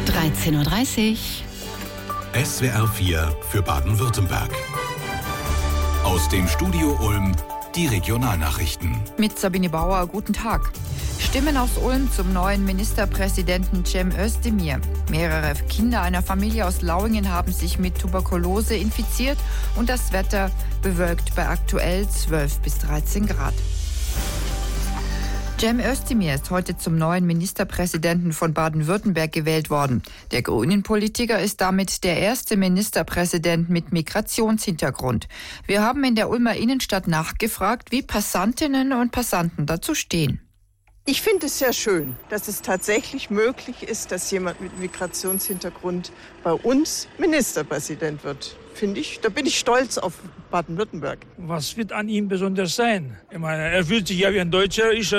13:30 Uhr. SWR 4 für Baden-Württemberg. Aus dem Studio Ulm die Regionalnachrichten. Mit Sabine Bauer, guten Tag. Stimmen aus Ulm zum neuen Ministerpräsidenten Cem Özdemir. Mehrere Kinder einer Familie aus Lauingen haben sich mit Tuberkulose infiziert und das Wetter bewölkt bei aktuell 12 bis 13 Grad. Cem Özdemir ist heute zum neuen Ministerpräsidenten von Baden-Württemberg gewählt worden. Der Grünen-Politiker ist damit der erste Ministerpräsident mit Migrationshintergrund. Wir haben in der Ulmer Innenstadt nachgefragt, wie Passantinnen und Passanten dazu stehen. Ich finde es sehr schön, dass es tatsächlich möglich ist, dass jemand mit Migrationshintergrund bei uns Ministerpräsident wird. Finde ich, da bin ich stolz auf Baden-Württemberg. Was wird an ihm besonders sein? Ich meine, er fühlt sich ja wie ein Deutscher, ist